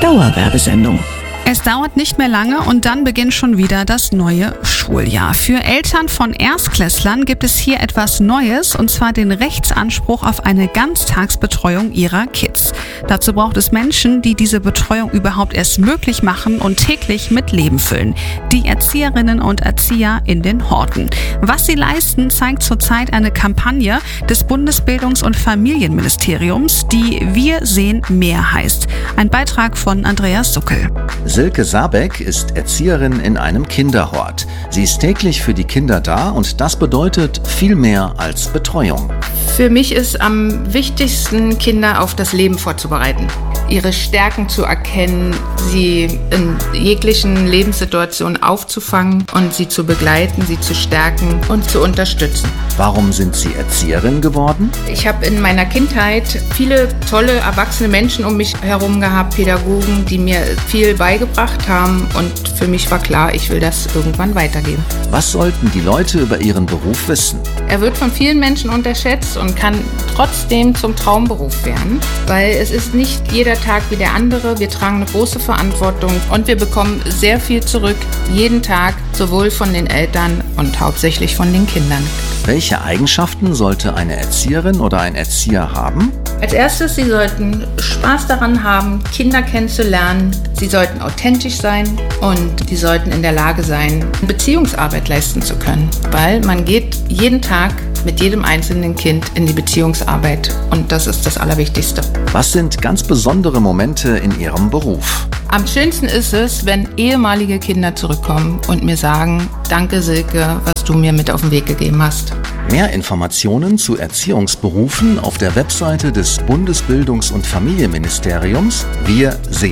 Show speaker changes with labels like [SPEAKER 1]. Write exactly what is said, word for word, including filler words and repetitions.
[SPEAKER 1] Dauerwerbesendung.
[SPEAKER 2] Es dauert nicht mehr lange und dann beginnt schon wieder das neue Schuljahr. Für Eltern von Erstklässlern gibt es hier etwas Neues, und zwar den Rechtsanspruch auf eine Ganztagsbetreuung ihrer Kids. Dazu braucht es Menschen, die diese Betreuung überhaupt erst möglich machen und täglich mit Leben füllen. Die Erzieherinnen und Erzieher in den Horten. Was sie leisten, zeigt zurzeit eine Kampagne des Bundesbildungs- und Familienministeriums, die Wir sehen mehr heißt. Ein Beitrag von Andreas Suckel.
[SPEAKER 3] Silke Sabeck ist Erzieherin in einem Kinderhort. Sie ist täglich für die Kinder da und das bedeutet viel mehr als Betreuung.
[SPEAKER 4] Für mich ist am wichtigsten, Kinder auf das Leben vorzubereiten. Ihre Stärken zu erkennen, sie in jeglichen Lebenssituationen aufzufangen und sie zu begleiten, sie zu stärken und zu unterstützen.
[SPEAKER 3] Warum sind Sie Erzieherin geworden?
[SPEAKER 4] Ich habe in meiner Kindheit viele tolle, erwachsene Menschen um mich herum gehabt, Pädagogen, die mir viel beigebracht haben, und für mich war klar, ich will das irgendwann weitergeben.
[SPEAKER 3] Was sollten die Leute über Ihren Beruf wissen?
[SPEAKER 4] Er wird von vielen Menschen unterschätzt und kann trotzdem zum Traumberuf werden, weil es ist nicht jeder Tag wie der andere. Wir tragen eine große Verantwortung und wir bekommen sehr viel zurück, jeden Tag, sowohl von den Eltern und hauptsächlich von den Kindern.
[SPEAKER 3] Welche Eigenschaften sollte eine Erzieherin oder ein Erzieher haben?
[SPEAKER 4] Als erstes, sie sollten Spaß daran haben, Kinder kennenzulernen. Sie sollten authentisch sein und sie sollten in der Lage sein, Beziehungsarbeit leisten zu können. Weil man geht jeden Tag mit jedem einzelnen Kind in die Beziehungsarbeit, und das ist das Allerwichtigste.
[SPEAKER 3] Was sind ganz besondere Momente in Ihrem Beruf?
[SPEAKER 4] Am schönsten ist es, wenn ehemalige Kinder zurückkommen und mir sagen: Danke, Silke, was du mir mit auf den Weg gegeben hast.
[SPEAKER 3] Mehr Informationen zu Erziehungsberufen auf der Webseite des Bundesbildungs- und Familienministeriums Wir sehen